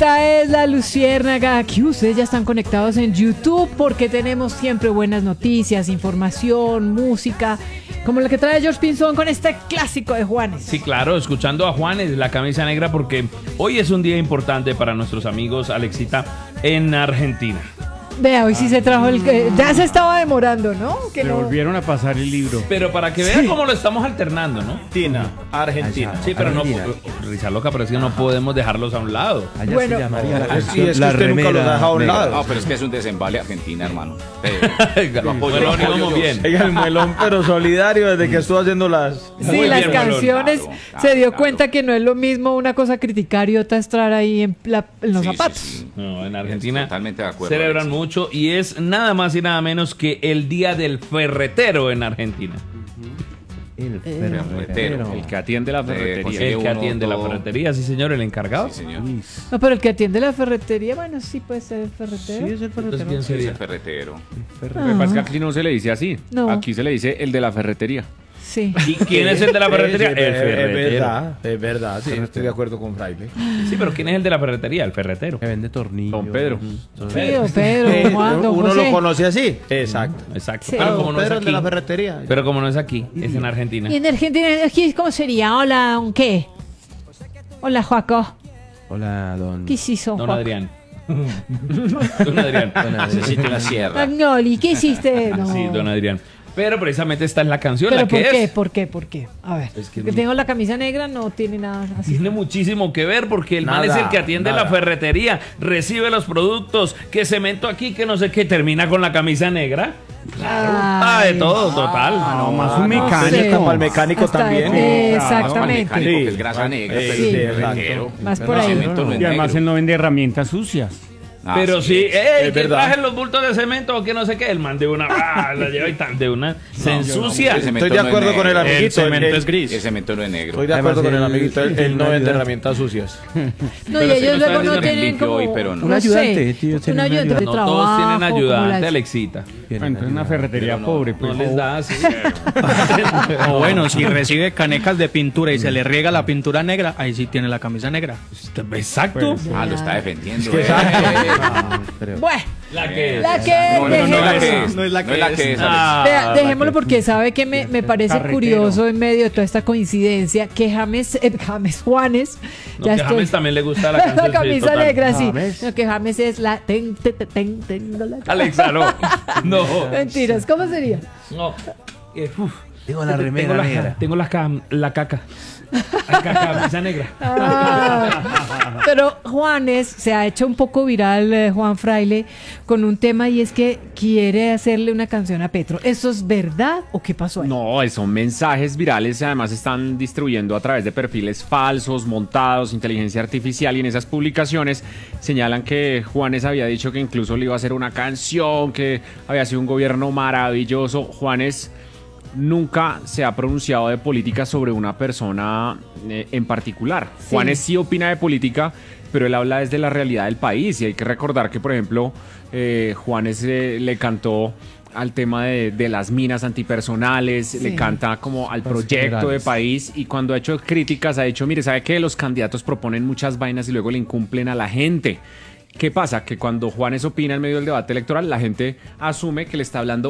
Esta es La Luciérnaga. Aquí ustedes ya están conectados en YouTube porque tenemos siempre buenas noticias, información, música, como la que trae George Pinzón con este clásico de Juanes. Sí, claro, escuchando a Juanes, la camisa negra, porque hoy es un día importante para nuestros amigos, Alexita, en Argentina. Vea, hoy sí se trajo el que ya se estaba demorando, ¿no? Que Le no. volvieron a pasar el libro. Pero para que vean cómo lo estamos alternando, ¿no? Argentina. Sí, pero Argentina. no, risa loca, pero es que no podemos dejarlos a un lado. Allá Bueno. se llamaría la Sí, es canción que La usted nunca lo Remera deja a un Negra. lado. No, pero es que es un desembale Argentina, hermano. Bueno, vamos bien. Ella el muelón, pero solidario desde que estuvo haciendo las... Sí, Muy las bien, canciones Melón. se dio Claro. cuenta que no es lo mismo una cosa criticar y otra estar ahí en los Sí, zapatos. sí, sí. No, en Argentina Totalmente de acuerdo, celebran Alex. mucho y es nada más y nada menos que el Día del Ferretero en Argentina. El ferretero. El que atiende la ferretería. consigue El que uno atiende la todo. ferretería, sí señor, el encargado. Sí, señor. No, pero el que atiende la ferretería, bueno, sí puede ser el ferretero. Sí, es el Entonces, ferretero. ¿quién Es sería? el ferretero. Lo que pasa es que aquí no se le dice así. No. Aquí se le dice el de la ferretería. Sí. ¿Y quién es el de la ferretería? Sí, El ferretero. es verdad, sí, estoy de acuerdo con Fraile. Sí, pero ¿quién es el de la ferretería? El ferretero. Que vende tornillos. Don Pedro. Sí, don Pedro, Juan, don Uno José. lo conoce así. Exacto. Exacto. Sí. Pero como no es Pedro, el de la aquí. ferretería. Pero como no es aquí, es en Argentina. Y en Argentina, aquí, ¿cómo sería? Hola, ¿don qué? Hola, Joaco. Hola, don. ¿Qué hiciste, Don Joaco? Adrián. Don Adrián. Necesito una sierra. Magnoli, ¿qué hiciste? No. Sí, don Adrián. Pero precisamente esta es la canción, ¿Pero la que por qué? es. ¿Por qué? ¿Por qué? A ver, Es que que no- tengo la camisa negra, no tiene nada así. Tiene muchísimo que ver porque el man es Nada, el que atiende nada. la ferretería, recibe los productos, que cemento aquí, que no sé qué, termina con la camisa negra. Ay. De todo, total. No, más un no mecánico. sé. Para el mecánico Hasta- también. Exactamente. Mecánico, Sí. que es grasa negra. Sí, pero sí, el exacto. ferretero. Más por El ahí. cemento no es Y además negro. él no vende herramientas sucias. Pero Así sí, es. ¡ey! Es Que verdad. traje los bultos de cemento o que no sé qué. El man de una, la lleva y tan de una, se ensucia. El cemento Estoy de no es acuerdo con el negro. amiguito. El cemento él- es gris. El cemento no es negro. Estoy de acuerdo Además, con el él- amiguito. él Él no tiene vende ayuda. herramientas sucias. No, Pero y sí ellos lo luego está no diciendo tienen limpio como... hoy, pero no. Un ayudante, tío, tiene un un ayudante de No trabajo. todos tienen como ayudante, las- Alexita. Entonces una ferretería pero no, pobre. No Pues. les da así. O bueno, si recibe canecas de pintura y se le riega la pintura negra, ahí sí tiene la camisa negra. Exacto. Ah, lo está defendiendo. Pero- Bueno, La que la que... No, no, no, dejemos- la que es. No es la que No es es. Ah, Vea, la dejémoslo que- porque sabe que me parece Carretero. curioso en medio de toda esta coincidencia que James Juanes No, que a James también le gusta la canción. la sí, camisa total. negra, sí. James. No, que James es la tengo la Alexa, no. No. Mentiras, ¿cómo sería? No. Digo la remera negra. Tengo la caca. La camisa negra. Ah, pero Juanes se ha hecho un poco viral, Juan Fraile, con un tema y es que quiere hacerle una canción a Petro. ¿Eso es verdad o qué pasó ahí? No, son mensajes virales, además se están distribuyendo a través de perfiles falsos, montados, inteligencia artificial, y en esas publicaciones señalan que Juanes había dicho que incluso le iba a hacer una canción, que había sido un gobierno maravilloso. Juanes nunca se ha pronunciado de política sobre una persona en particular. Sí. Juanes sí opina de política, pero él habla desde la realidad del país, y hay que recordar que, por ejemplo, Juanes le cantó al tema de las minas antipersonales, Sí. le canta como al Los proyecto de generales. país, y cuando ha hecho críticas ha dicho, mire, ¿sabe qué? Los candidatos proponen muchas vainas y luego le incumplen a la gente. ¿Qué pasa? Que cuando Juanes opina en medio del debate electoral, la gente asume que le está hablando